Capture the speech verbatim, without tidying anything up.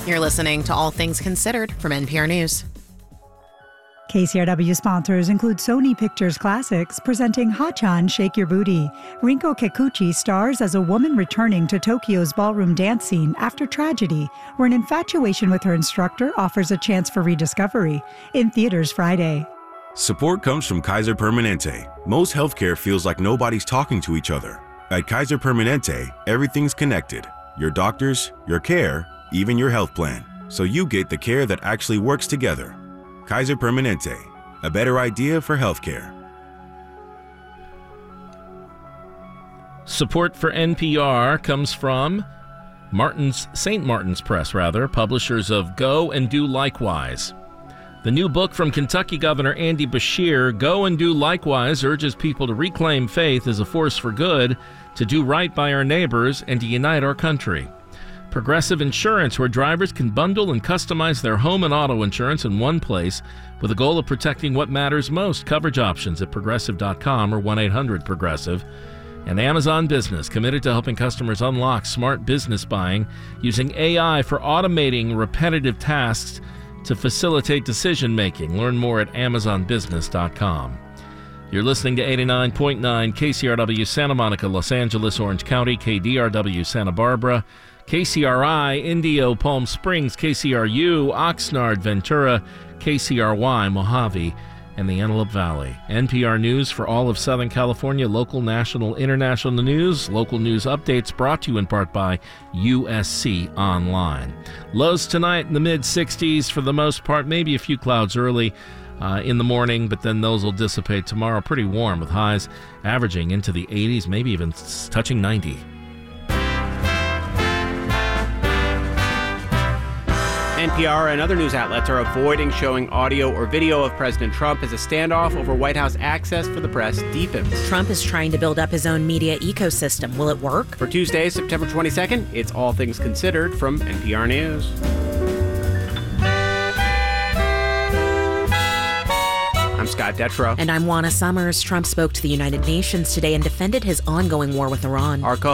You're listening to All Things Considered from N P R News. K C R W sponsors include Sony Pictures Classics presenting Hachan Shake Your Booty. Rinko Kikuchi stars as a woman returning to Tokyo's ballroom dance scene after tragedy, where an infatuation with her instructor offers a chance for rediscovery. In theaters Friday. Support comes from Kaiser Permanente. Most healthcare feels like nobody's talking to each other. At Kaiser Permanente, everything's connected. Your doctors, your care, even your health plan. So you get the care that actually works together. Kaiser Permanente, a better idea for healthcare. Support for N P R comes from Martin's Saint Martin's Press, rather, publishers of Go and Do Likewise. The new book from Kentucky Governor Andy Beshear, Go and Do Likewise, urges people to reclaim faith as a force for good, to do right by our neighbors, and to unite our country. Progressive Insurance, where drivers can bundle and customize their home and auto insurance in one place with the goal of protecting what matters most. Coverage options at progressive dot com or one eight hundred progressive. And Amazon Business, committed to helping customers unlock smart business buying using A I for automating repetitive tasks to facilitate decision-making. Learn more at amazon business dot com. You're listening to eighty-nine point nine K C R W Santa Monica, Los Angeles, Orange County, K D R W Santa Barbara, K C R I, Indio, Palm Springs, K C R U, Oxnard, Ventura, K C R Y, Mojave, and the Antelope Valley. N P R News for all of Southern California, local, national, international news, local news updates brought to you in part by U S C Online. Lows tonight in the mid sixties for the most part, maybe a few clouds early uh, in the morning, but then those will dissipate tomorrow. Pretty warm with highs averaging into the eighties, maybe even touching ninety. N P R and other news outlets are avoiding showing audio or video of President Trump as a standoff over White House access for the press deepens. Trump is trying to build up his own media ecosystem. Will it work? For Tuesday, September twenty-second, it's All Things Considered from N P R News. I'm Scott Detrow. And I'm Juana Summers. Trump spoke to the United Nations today and defended his ongoing war with Iran. Our co